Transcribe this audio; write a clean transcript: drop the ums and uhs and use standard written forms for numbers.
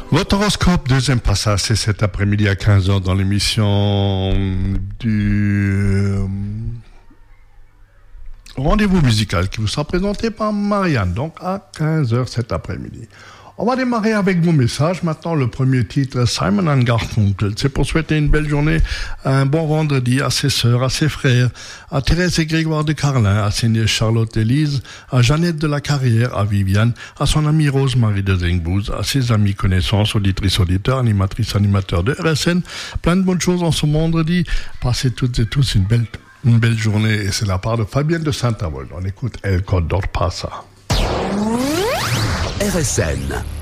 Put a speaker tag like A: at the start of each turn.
A: Votre horoscope, deuxième passage, c'est cet après-midi à 15h dans l'émission du rendez-vous musical qui vous sera présenté par Marianne, donc à 15h cet après-midi. On va démarrer avec vos messages. Maintenant, le premier titre, Simon & Garfunkel. C'est pour souhaiter une belle journée, un bon vendredi à ses sœurs, à ses frères, à Thérèse et Grégoire de Carlin, à ses nièces Charlotte et Lise, à Jeannette de la Carrière, à Viviane, à son amie Rose-Marie de Zingbouz, à ses amis connaissances, auditrices, auditeurs, animatrices, animateurs de RSN. Plein de bonnes choses en ce vendredi. Passez toutes et tous une belle journée. Et c'est la part de Fabienne de Saint-Avold. On écoute El Codor Passa.
B: RSN.